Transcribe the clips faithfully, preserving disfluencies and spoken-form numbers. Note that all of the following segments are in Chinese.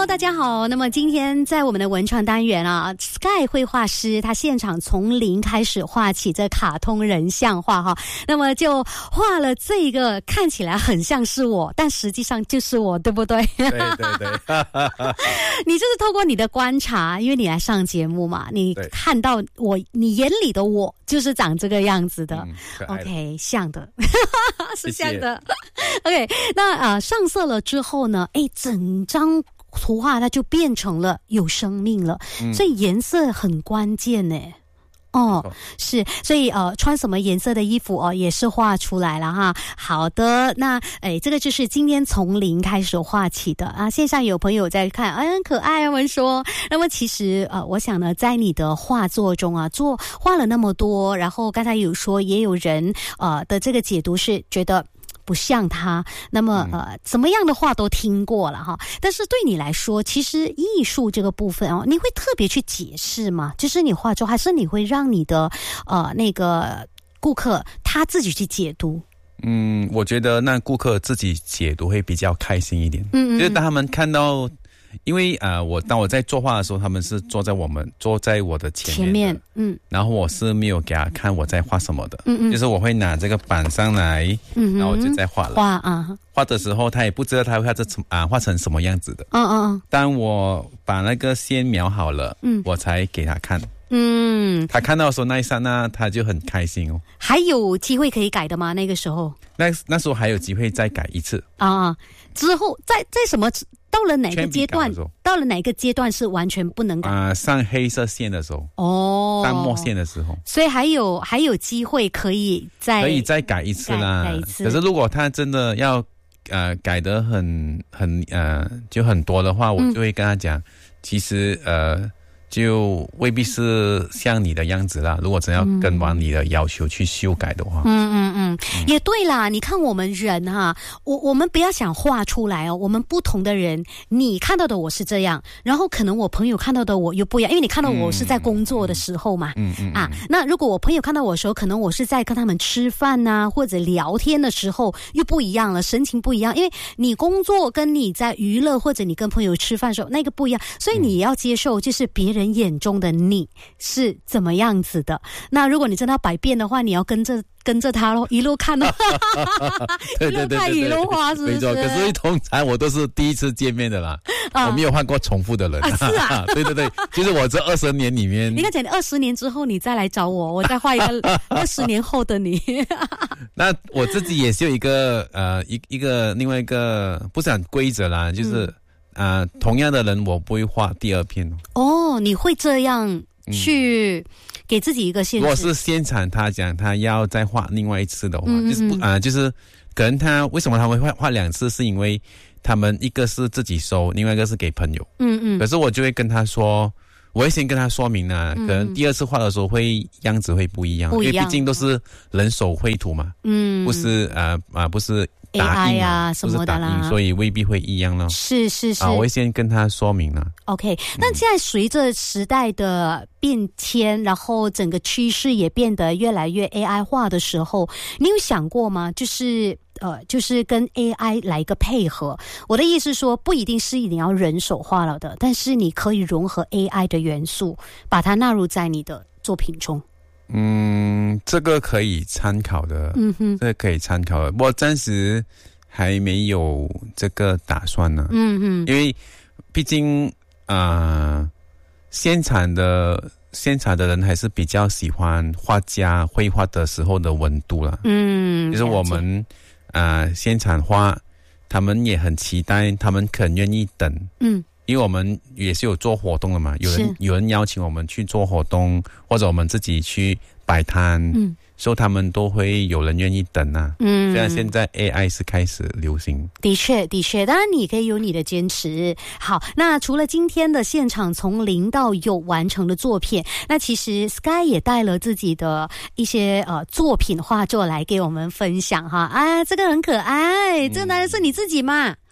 大家好。那么今天在我们的文创单元啊 ，Sky 绘画师他现场从零开始画起这卡通人像画哈，那么就画了这个看起来很像是我，但实际上就是我，对不对？ 对对对。 你就是透过你的观察，因为你来上节目嘛，你看到我，你眼里的我就是长这个样子的。嗯、OK， 像的，是像的。OK， 那啊、呃、上色了之后呢，哎，整张图画它就变成了有生命了，嗯、所以颜色很关键呢。哦，是，所以呃，穿什么颜色的衣服哦，也是画出来了哈。好的，那诶，这个就是今天从零开始画起的啊。线上有朋友在看，哎，很可爱啊，我们说。那么其实呃，我想呢，在你的画作中啊，做画了那么多，然后刚才有说也有人呃的这个解读是觉得不像他，那么呃，怎么样的话都听过了哈。但是对你来说，其实艺术这个部分哦，你会特别去解释吗？就是你画作，还是你会让你的呃那个顾客他自己去解读？ 嗯，我觉得那顾客自己解读会比较开心一点。嗯嗯，就是当他们看到。因为呃，我当我在作画的时候，他们是坐在我们坐在我的前面，前面，嗯，然后我是没有给他看我在画什么的，嗯嗯，就是我会拿这个板上来，嗯，然后我就在画了， 画啊，画的时候他也不知道他会画成啊画成什么样子的，嗯嗯，当我把那个线描好了，嗯，我才给他看，嗯，他看到的时候那一刹那他就很开心哦。 还有机会可以改的吗？那个时候？ 那那时候还有机会再改一次啊？之后在在什么？到了哪个阶段？到了哪个阶段是完全不能改？ 啊、呃，上黑色线的时候，哦，上墨线的时候， 所以还有还有机会可以再可以再改一次啦。 改一次。 可是如果他真的要呃改得很很呃就很多的话，我就会跟他讲，嗯、其实呃就未必是像你的样子啦。如果真要跟完你的要求去修改的话， 嗯嗯嗯，也对啦。你看我们人哈，我我们不要想画出来哦。我们不同的人，你看到的我是这样，然后可能我朋友看到的我又不一样，因为你看到我是在工作的时候嘛，嗯嗯啊，那如果我朋友看到我的时候，可能我是在跟他们吃饭呐、啊、或者聊天的时候又不一样了，神情不一样，因为你工作跟你在娱乐或者你跟朋友吃饭的时候那个不一样，所以你也要接受就是别人眼中的你是怎么样子的。那如果你真的要百变的话，你要跟着跟着他咯，一路看咯一路看一路画，是不是？ 没错。可是通常我都是第一次见面的啦，啊、我没有换过重复的人。 啊是啊， 对对对，就是我这二十年里面， 你看讲你二十年之后你再来找我，我再画一个二十年后的你。 那我自己也是有一个呃一一个另外一个不是很规则啦，就是。嗯啊、呃，同样的人我不会画第二篇哦。你会这样去给自己一个限制？ 如果是现场他讲他要再画另外一次的话，嗯嗯就是不啊、呃，就是可能他为什么他会画画两次，是因为他们一个是自己收，另外一个是给朋友。嗯嗯。可是我就会跟他说，我会先跟他说明啊，可能第二次画的时候会样子会不一样， 不一样， 因为毕竟都是人手绘图嘛，嗯，不是啊啊、呃、不是。 A I 啊什么的啦， 所以未必会一样咯。 是是是， 啊，我会先跟他说明了。 OK， 那现在随着时代的变迁，然后整个趋势也变得越来越 A I 化的时候，你有想过吗？就是呃，就是跟 A I 来一个配合。我的意思说，不一定是一定要人手画了的，但是你可以融合 A I 的元素，把它纳入在你的作品中。 嗯，这个可以参考的，嗯哼，这个可以参考的，我暂时还没有这个打算呢，嗯哼，因为毕竟啊、呃，现场的现场的人还是比较喜欢画家绘画的时候的温度啦，嗯，就是我们啊、呃、现场画，他们也很期待，他们肯愿意等，嗯。因为我们也是有做活动的嘛，有人有人邀请我们去做活动，或者我们自己去摆摊，嗯，所以他们都会有人愿意等啊。嗯，虽然现在 A I 是开始流行， 的确的确，当然你可以有你的坚持。好，那除了今天的现场从零到有完成的作品，那其实 Sky 也带了自己的一些呃作品画作来给我们分享哈。啊，这个很可爱，这难道是你自己吗？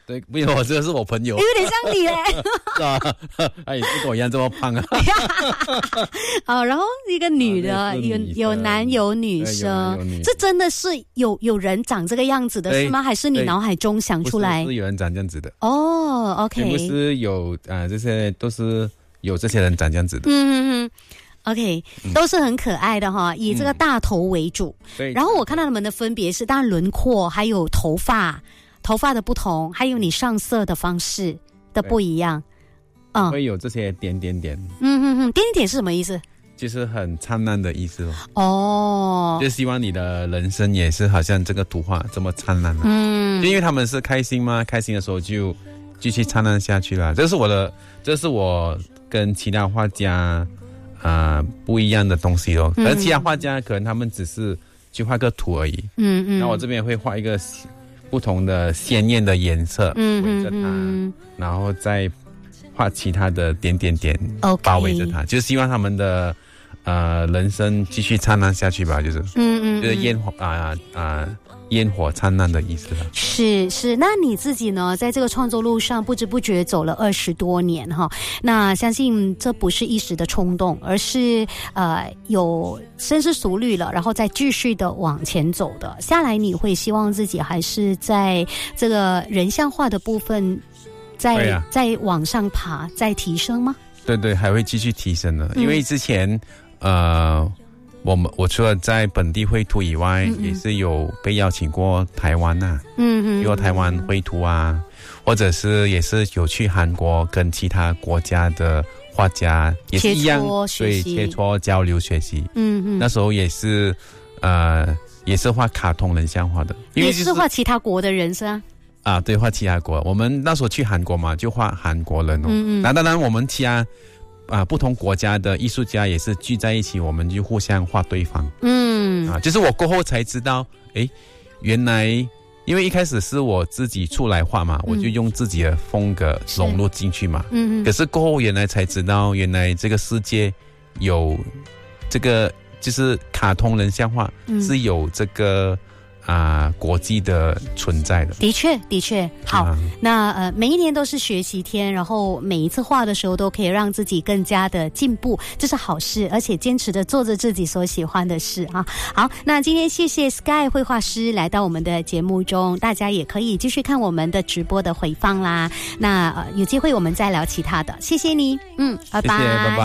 对，不有，这个是我朋友， 有点像你嘞， 是啊，他也是跟我一样这么胖啊。 哦，然后一个女的，有有男有女生，这真的是有有人长这个样子的是吗？还是你脑海中想出来？ 不是有人长这样子的哦 ，OK， 不是有啊、呃，这些都是有这些人长这样子的。 嗯嗯嗯。OK， 都是很可爱的哈，以这个大头为主。 对、嗯。 然后我看到他们的分别是，当然轮廓，还有头发，头发的不同，还有你上色的方式的不一样。 嗯，会有这些点点点。 嗯哼哼，点点点是什么意思？ 就是很灿烂的意思咯。 哦。 就希望你的人生也是好像这个图画这么灿烂、啊。嗯。就因为他们是开心嘛，开心的时候就继续灿烂下去了。这是我的，这是我跟其他画家。啊、呃，不一样的东西哦。而其他画家可能他们只是去画个图而已。嗯嗯。那我这边会画一个不同的鲜艳的颜色，嗯围着它、嗯，然后再画其他的点点点，包围着它， okay. 就希望他们的呃人生继续灿烂下去吧，就是，嗯嗯，就是烟火啊啊。呃呃烟火灿烂的意思了。 是是，那你自己呢，在这个创作路上不知不觉走了二十多年哈，那相信这不是一时的冲动，而是呃有深思熟虑了，然后再继续的往前走的。下来你会希望自己还是在这个人像化的部分再、啊、再往上爬，再提升吗？ 对对，还会继续提升的，因为之前、嗯、呃我们我除了在本地绘图以外，嗯嗯也是有被邀请过台湾啊，嗯嗯，有台湾绘图啊，或者是也是有去韩国跟其他国家的画家也是一样，对，切磋交流学习，嗯嗯，那时候也是呃也是画卡通人像画的，因为、就是、 也是画其他国的人是啊。 啊，对，画其他国，我们那时候去韩国嘛，就画韩国人哦，嗯嗯，那当然我们其他。啊，不同国家的艺术家也是聚在一起，我们就互相画对方。嗯，啊，就是我过后才知道，诶，原来因为一开始是我自己出来画嘛，嗯、我就用自己的风格融入进去嘛。嗯嗯。可是过后原来才知道，原来这个世界有这个就是卡通人像画、嗯、是有这个。啊，国际的存在的， 的确，的确，好。啊、那呃，每一年都是学习天，然后每一次画的时候都可以让自己更加的进步，这是好事，而且坚持的做着自己所喜欢的事啊。好，那今天谢谢 Sky 绘画师来到我们的节目中，大家也可以继续看我们的直播的回放啦。那呃，有机会我们再聊其他的，谢谢你，嗯，拜拜， 谢谢，拜拜。